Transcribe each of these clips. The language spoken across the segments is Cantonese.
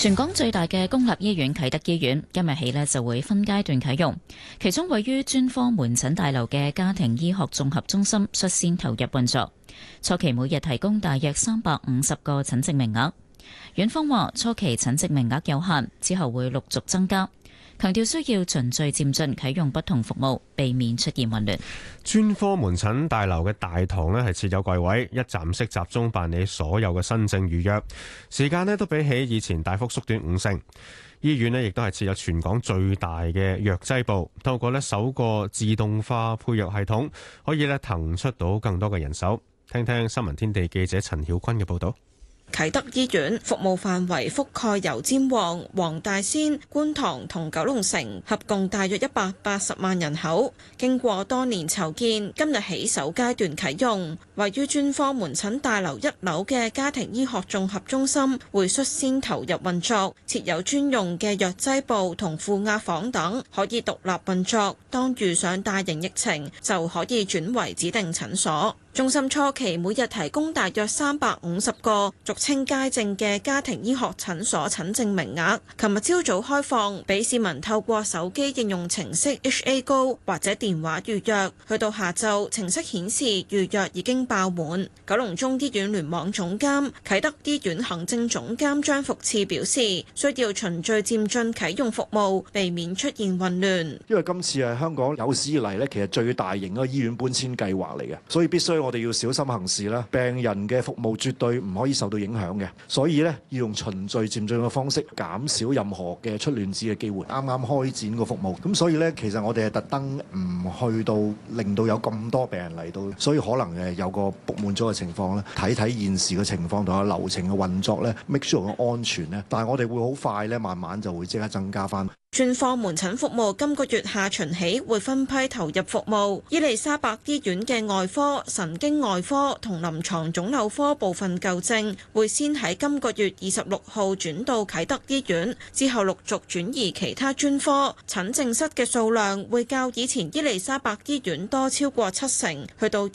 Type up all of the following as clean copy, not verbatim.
全港最大嘅公立醫院啟德醫院今日起就會分階段啟用，其中位於專科門診大樓嘅家庭醫學綜合中心率先投入運作，初期每日提供大約350個診症名額。院方話初期診症名額有限，之後會陸續增加，強調需要循序漸進啟用不同服務，避免出現混亂。 專科門診大樓嘅大堂係設有櫃位，一站式集中辦理所有嘅新症預約，時間都比起以前大幅縮短50%。醫院亦都係設有全港最大嘅藥劑部，透過首個自動化配藥系統，可以騰出到更多嘅人手。聽聽新聞天地記者陳曉君嘅報導。 啟德醫院服務範圍覆蓋油尖旺、黃大仙、觀塘同九龍城，合共大約180萬人口。經過多年籌建，今日起首階段啟用。位於專科門診大樓1樓嘅家庭醫學綜合中心會率先投入運作，設有專用嘅藥劑部同負壓房等，可以獨立運作。當遇上大型疫情，就可以轉為指定診所。中心初期每日提供大約350個俗稱街症嘅家庭醫學診所診症名額。琴日朝早開放，俾市民透過手機應用程式 HA Go 或者電話預約。去到下晝，程式顯示預約已經爆滿。九龍中醫院聯網總監、啟德醫院行政總監張福賜表示，需要循序漸進啟用服務，避免出現混亂。 因為今次係香港有史以嚟咧，其實最大型嘅醫院搬遷計劃嚟嘅，所以必須我哋要小心行事啦。病人嘅服務絕對唔可以受到影響嘅，所以咧要用循序漸進嘅方式，減少任何嘅出亂子嘅機會。啱啱開展個服務，咁所以咧其實我哋係特登唔去到令到有咁多病人嚟到，所以可能有個 book 滿咗嘅情況咧。睇睇現時嘅情況同埋流程嘅運作咧 ，make sure 個安全咧。但係我哋會好快咧，慢慢就會即刻增加翻。 專科門診服務今個月下旬起會分批投入服務，伊利沙伯醫院嘅外科、神經外科同臨床腫瘤科部分舊症會先喺今個月26號轉到啟德醫院，之後陸續轉移其他專科。診症室嘅數量會較以前伊利沙伯醫院多超過70%，去到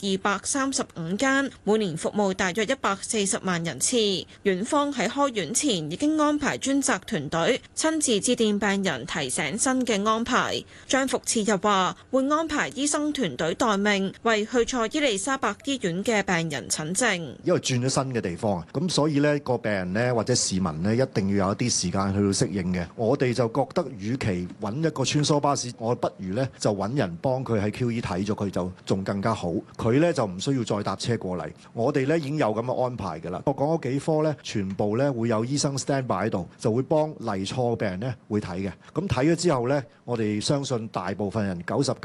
235間，每年服務大約140萬人次。院方喺開院前已經安排專責團隊親自致電病人，提醒新嘅安排。張福賜又話會安排醫生團隊待命，為去錯伊利沙伯醫院嘅病人診症。 因為轉咗新嘅地方，咁所以呢個病人呢，或者市民呢，一定要有一啲時間去到適應嘅。我哋就覺得，與其揾一個穿梭巴士，我不如呢就揾人幫佢喺 QE 睇咗佢就仲更加好。佢呢就唔需要再搭車過嚟。我哋呢已經有咁嘅安排㗎啦。我講嗰幾科呢，全部呢會有醫生 stand by 喺度，就會幫嚟錯嘅病人呢會睇嘅。咁睇咗之後呢，我哋相信大部分人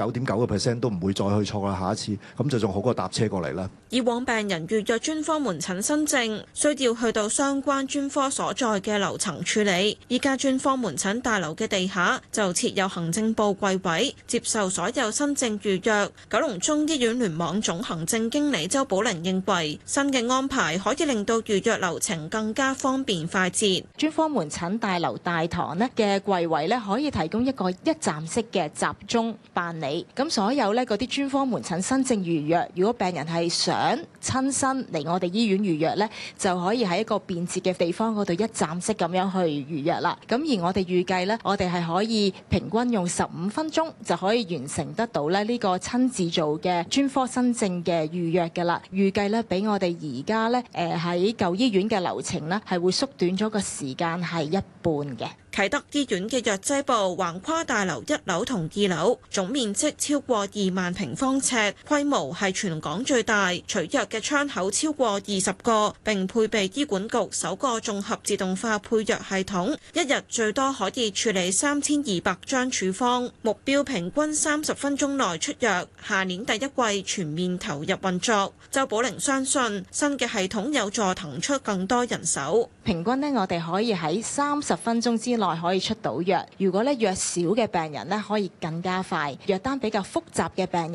99.9% 都唔會再去錯啦。下一次咁就仲好過搭車過嚟啦。 以往病人預約專科門診新症，需要去到相關專科所在嘅樓層處理。依家專科門診大樓嘅地下就設有行政部櫃位，接受所有新症預約。九龍中醫院聯網總行政經理周寶玲認為，新嘅安排可以令到預約流程更加方便快捷。 專科門診大樓大堂呢嘅櫃位呢，可以提供一個一站式嘅集中辦理。咁所有呢嗰啲專科門診新症預約，如果病人係想親身嚟我哋醫院預約呢，就可以喺一個便捷嘅地方嗰度一站式咁樣去預約啦。咁而我哋預計呢，我哋係可以平均用15分鐘就可以完成得到咧呢個親自做嘅專科新症嘅預約㗎啦。預計呢，比我哋而家呢喺舊醫院嘅流程呢，係會縮短咗個時間係一半嘅。 啟德醫院嘅藥劑部橫跨大樓1樓同2樓，總面積超過2萬平方尺，規模係全港最大，取藥嘅窗口超過20個，並配備醫管局首個綜合自動化配藥系統，一日最多可以處理3200張處方，目標平均30分鐘內出藥。下年第一季全面投入運作。周寶玲相信新嘅系統有助騰出更多人手。 平均呢，我哋可以喺30分鐘之內可以出到藥。如果咧藥少嘅病人呢，可以更加快；藥單比較複雜嘅病